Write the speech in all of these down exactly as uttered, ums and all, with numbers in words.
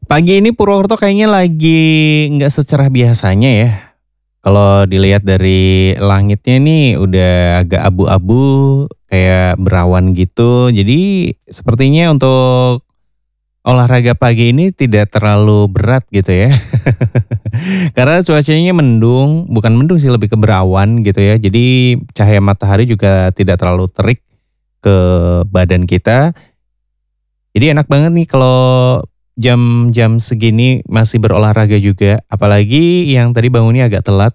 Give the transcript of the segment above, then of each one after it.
Pagi ini Purwokerto kayaknya lagi nggak secerah biasanya ya. Kalau dilihat dari langitnya nih udah agak abu-abu, kayak berawan gitu. Jadi sepertinya untuk olahraga pagi ini tidak terlalu berat gitu ya. Karena cuacanya mendung, bukan mendung sih lebih ke berawan gitu ya. Jadi cahaya matahari juga tidak terlalu terik ke badan kita. Jadi enak banget nih kalau jam-jam segini masih berolahraga juga, apalagi yang tadi bangunnya agak telat.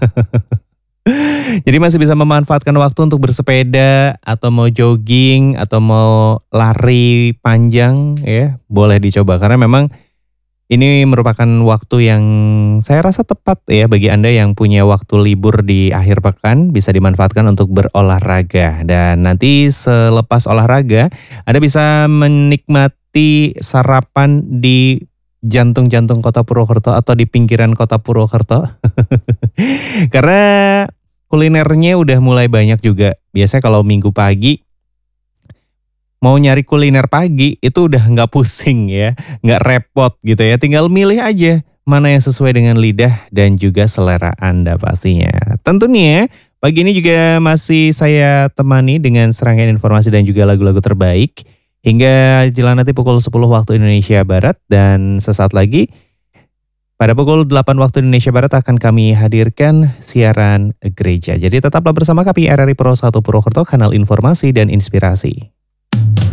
Jadi masih bisa memanfaatkan waktu untuk bersepeda atau mau jogging atau mau lari panjang ya, boleh dicoba karena memang ini merupakan waktu yang saya rasa tepat ya bagi Anda yang punya waktu libur di akhir pekan bisa dimanfaatkan untuk berolahraga dan nanti selepas olahraga Anda bisa menikmati sarapan di jantung-jantung kota Purwokerto atau di pinggiran kota Purwokerto. Karena kulinernya udah mulai banyak juga. Biasanya kalau minggu pagi mau nyari kuliner pagi itu udah nggak pusing ya, nggak repot gitu ya. Tinggal milih aja mana yang sesuai dengan lidah dan juga selera Anda pastinya. Tentunya pagi ini juga masih saya temani dengan serangkaian informasi dan juga lagu-lagu terbaik hingga jelang nanti pukul sepuluh waktu Indonesia Barat dan sesaat lagi pada pukul delapan waktu Indonesia Barat akan kami hadirkan siaran gereja. Jadi tetaplah bersama kami R R I Pro satu Purwokerto, kanal informasi dan inspirasi.